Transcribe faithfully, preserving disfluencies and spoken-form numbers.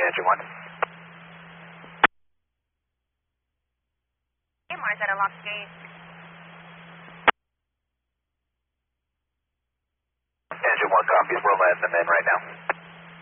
engine one. Mars at a lock gate. Engine one copies, we're letting them in right now.